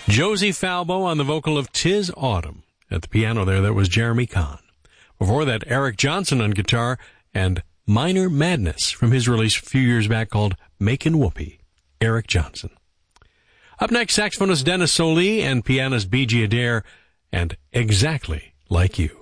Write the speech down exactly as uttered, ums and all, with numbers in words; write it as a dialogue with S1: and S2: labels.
S1: Josie Falbo on the vocal of "'Tis Autumn." At the piano there, that was Jeremy Kahn. Before that, Eric Johnson on guitar and "Minor Madness" from his release a few years back called "Makin' Whoopee." Eric Johnson. Up next, saxophonist Dennis Solie and pianist B G Adair and "Exactly Like You."